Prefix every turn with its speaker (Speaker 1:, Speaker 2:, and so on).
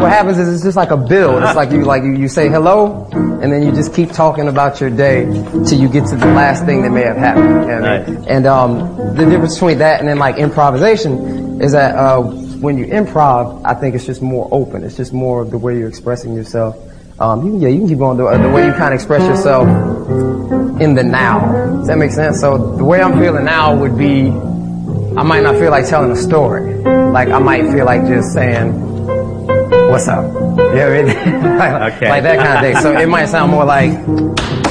Speaker 1: what happens is it's just like a build. It's like you say hello, and then you just keep talking about your day till you get to the last thing that may have happened. You know what I mean? And the difference between that and then like improvisation is that when you improv, I think it's just more open. It's just more of the way you're expressing yourself. You can keep going the way you kind of express yourself in the now. Does that make sense? So the way I'm feeling now would be, I might not feel like telling a story. Like I might feel like just saying, "What's up?" You know what I mean? Like that kind of thing. So it might sound more like,